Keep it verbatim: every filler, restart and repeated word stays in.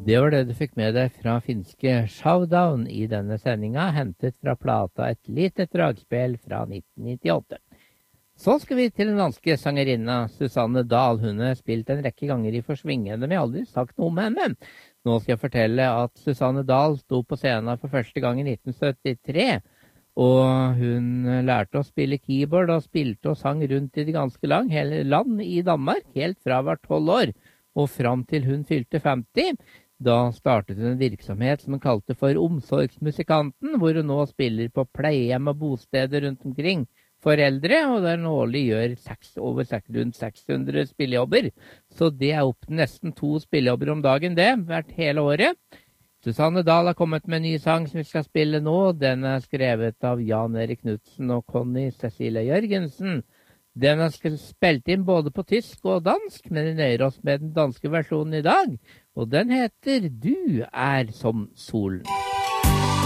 Det var det du fikk med deg fra finske Showdown i denne sendinga, hentet fra plata Et lite dragspill fra nitten nittiåtte. Så skal vi til den danske sangerinna Susanne Dahl. Hun har spilt en rekke ganger i Forsvingende, men jeg har aldri sagt noe om henne. Nå skal jeg fortelle at Susanne Dahl sto på scenen for første gang i nitten syttitre, og hun lærte å spille keyboard og spilte og sang rundt i det ganske lang, hele land i Danmark, helt fra hun var tolv år, og fram til hun fylte femti. Da startet hun en virksomhet som hun kalte for Omsorgsmusikanten, hvor hun nå spiller på pleiehjem og bosteder rundt omkring for eldre, og der hun årlig gjør seks, over rundt seks hundre spillejobber. Så det er opp til nesten to spillejobber om dagen, det, hvert hele året. Susanne Dahl har kommet med en ny sang som vi skal spille nå. Den er skrevet av Jan Erik Knudsen og Conny Cecilia Jørgensen. Den er spilt inn både på tysk og dansk, men vi nøyer oss med den danske versjonen i dag. Og den heter Du er som solen.